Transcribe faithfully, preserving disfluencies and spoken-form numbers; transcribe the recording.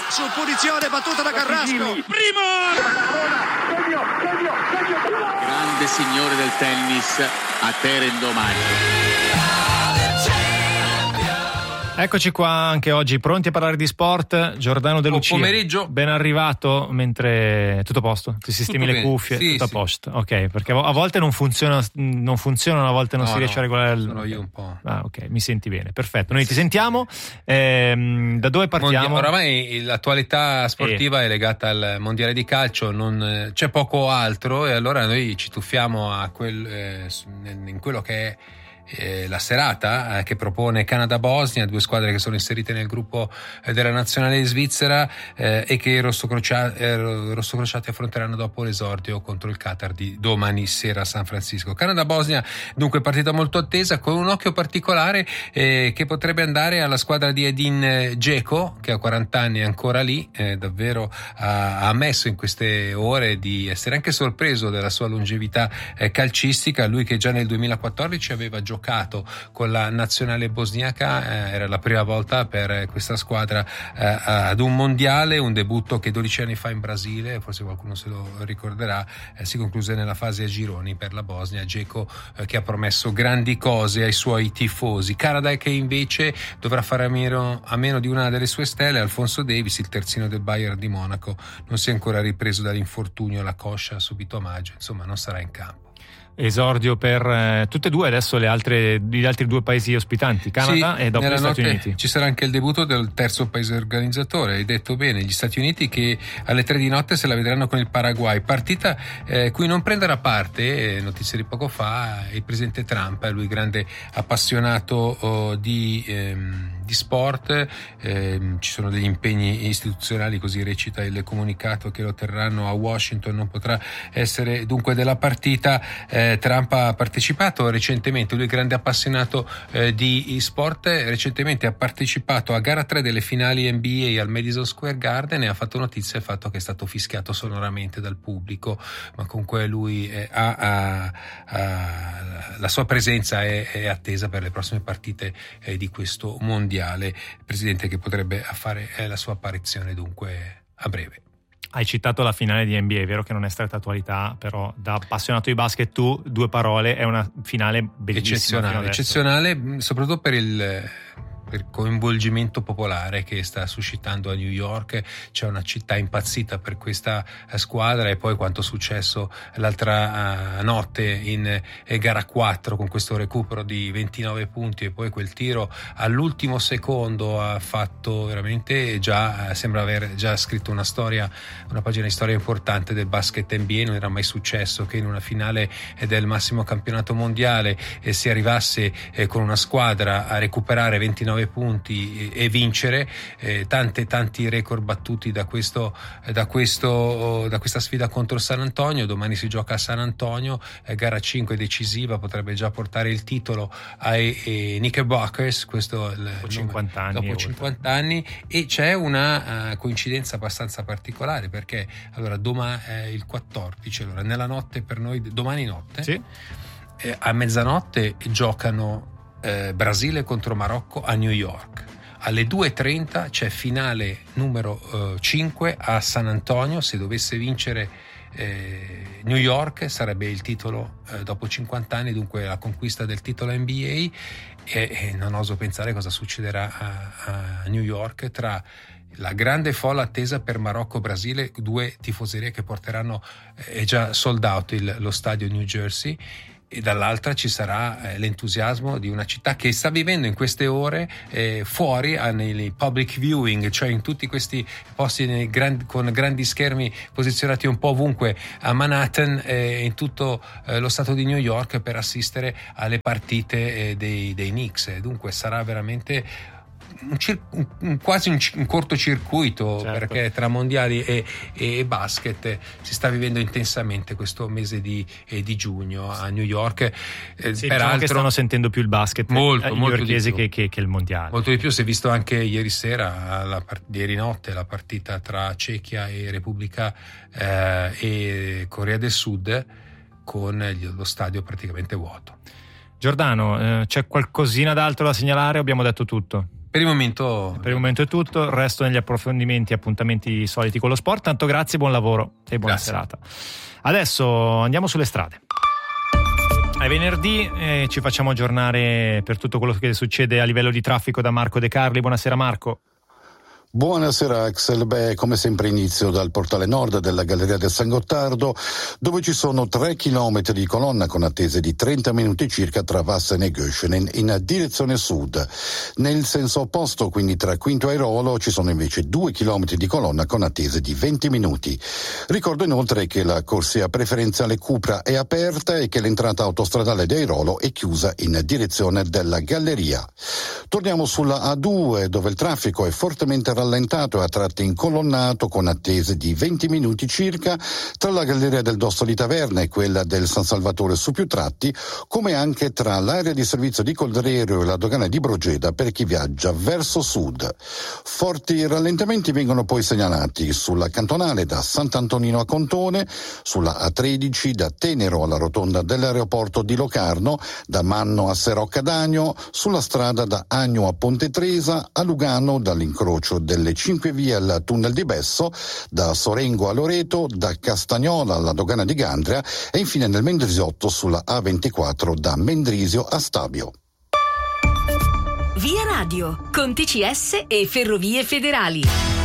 su punizione battuta da Carrasco. Primo! Grande signore del tennis a Teren domani. Eccoci qua anche oggi pronti a parlare di sport. Giordano De Lucia, buon pomeriggio. Ben arrivato. Mentre tutto a posto? Ti sistemi tutto le bene. cuffie? Sì, tutto sì. a posto, ok, perché a volte non funziona, non funzionano, a volte non No, si riesce no, a regolare. sono io un po'. Ah, ok, mi senti bene, perfetto. Noi ti sentiamo. Ehm, da dove partiamo? Mondia- oramai l'attualità sportiva eh. è legata al mondiale di calcio, non c'è poco altro, e allora noi ci tuffiamo a quel, eh, in quello che è Eh, la serata eh, che propone Canada-Bosnia, due squadre che sono inserite nel gruppo eh, della nazionale svizzera eh, e che i rossocrociati, eh, rossocrociati affronteranno dopo l'esordio contro il Qatar di domani sera a San Francisco. Canada-Bosnia dunque partita molto attesa, con un occhio particolare eh, che potrebbe andare alla squadra di Edin Dzeko, che ha quaranta anni, è ancora lì, eh, davvero ha, ha ammesso in queste ore di essere anche sorpreso della sua longevità eh, calcistica, lui che già nel duemilaquattordici aveva giocato giocato con la nazionale bosniaca, eh, era la prima volta per questa squadra eh, ad un mondiale, un debutto che dodici anni fa in Brasile, forse qualcuno se lo ricorderà, eh, si concluse nella fase a gironi per la Bosnia. Dzeko eh, che ha promesso grandi cose ai suoi tifosi. Canada che invece dovrà fare a meno, a meno di una delle sue stelle, Alfonso Davies, il terzino del Bayern di Monaco, non si è ancora ripreso dall'infortunio alla coscia subito a maggio, insomma non sarà in campo. Esordio per eh, tutte e due adesso le altre, gli altri due paesi ospitanti, Canada sì, e dopo gli Stati Uniti. Ci sarà anche il debutto del terzo paese organizzatore, hai detto bene, gli Stati Uniti, che alle tre di notte se la vedranno con il Paraguay, partita eh, cui non prenderà parte, eh, notizie di poco fa, il presidente Trump, eh, lui grande appassionato oh, di, ehm, di sport, eh, ci sono degli impegni istituzionali, così recita il comunicato, che lo terranno a Washington, non potrà essere dunque della partita. eh, Trump ha partecipato recentemente, lui è grande appassionato eh, di sport, recentemente ha partecipato a gara tre delle finali N B A al Madison Square Garden e ha fatto notizia il fatto che è stato fischiato sonoramente dal pubblico, ma comunque lui eh, ha, ha, ha, la sua presenza è, è attesa per le prossime partite eh, di questo mondiale, presidente che potrebbe fare eh, la sua apparizione dunque a breve. Hai citato la finale di N B A, è vero che non è stretta attualità, però da appassionato di basket tu, due parole, è una finale bellissima. Eccezionale, eccezionale, soprattutto per il per il coinvolgimento popolare che sta suscitando a New York. C'è una città impazzita per questa squadra, e poi quanto è successo l'altra uh, notte in eh, gara quattro con questo recupero di ventinove punti e poi quel tiro all'ultimo secondo ha fatto veramente già, sembra aver già scritto una storia, una pagina di storia importante del basket N B A. Non era mai successo che in una finale del massimo campionato mondiale eh, si arrivasse eh, con una squadra a recuperare ventinove punti e vincere, eh, tante tanti record battuti da questo da questo da questa sfida contro San Antonio. Domani si gioca a San Antonio, eh, gara cinque decisiva, potrebbe già portare il titolo ai, ai Knickerbockers, questo il, dopo cinquanta anni, dopo cinquanta anni. E c'è una uh, coincidenza abbastanza particolare, perché allora domani eh, il quattordici, allora nella notte per noi, domani notte sì. eh, a mezzanotte giocano Eh, Brasile contro Marocco a New York. Alle due e trenta c'è finale numero eh, cinque a San Antonio. Se dovesse vincere eh, New York sarebbe il titolo eh, dopo cinquanta anni, dunque la conquista del titolo N B A, e, e non oso pensare cosa succederà a, a New York tra la grande folla attesa per Marocco-Brasile, due tifoserie che porteranno, è già sold out il, lo stadio New Jersey, e dall'altra ci sarà eh, l'entusiasmo di una città che sta vivendo in queste ore eh, fuori eh, nei public viewing, cioè in tutti questi posti nei grand, con grandi schermi posizionati un po' ovunque a Manhattan e eh, in tutto eh, lo stato di New York, per assistere alle partite eh, dei, dei Knicks. Dunque sarà veramente Un cir- un, quasi un, un cortocircuito, certo, perché tra mondiali e, e basket si sta vivendo intensamente questo mese di, eh, di giugno a New York. Eh, sì, peraltro diciamo che stanno sentendo più il basket molto, eh, molto newyorkese che, che, che il mondiale. Molto di più. Si è visto anche ieri sera, la part- ieri notte, la partita tra Cechia e Repubblica eh, e Corea del Sud, con gli, lo stadio praticamente vuoto. Giordano, eh, c'è qualcosina d'altro da segnalare o abbiamo detto tutto? Per il momento per il momento è tutto, il resto negli approfondimenti, appuntamenti soliti con lo sport. Tanto grazie, buon lavoro e buona Grazie. serata. Adesso andiamo sulle strade. È venerdì e ci facciamo aggiornare per tutto quello che succede a livello di traffico da Marco De Carli. Buonasera Marco. Buonasera Axel, beh come sempre inizio dal portale nord della Galleria del San Gottardo, dove ci sono tre chilometri di colonna con attese di trenta minuti circa tra Vassen e Göschenen in direzione sud. Nel senso opposto, quindi tra Quinto e Rolo, ci sono invece due chilometri di colonna con attese di venti minuti. Ricordo inoltre che la corsia preferenziale Cupra è aperta e che l'entrata autostradale di Airolo è chiusa in direzione della Galleria. Torniamo sulla A due, dove il traffico è fortemente rallentato e a tratti incolonnato con attese di venti minuti circa tra la Galleria del Dosso di Taverna e quella del San Salvatore su più tratti, come anche tra l'area di servizio di Coldrero e la dogana di Brogeda per chi viaggia verso sud. Forti rallentamenti vengono poi segnalati sulla cantonale da Sant'Antonino a Contone, sulla A tredici da Tenero alla rotonda dell'aeroporto di Locarno, da Manno a Serocca d'Agno, sulla strada da Agno a Ponte Tresa, a Lugano dall'incrocio delle cinque vie al tunnel di Besso, da Sorengo a Loreto, da Castagnola alla dogana di Gandria e infine nel Mendrisiotto sulla A ventiquattro da Mendrisio a Stabio. Via Radio, con T C S e Ferrovie Federali.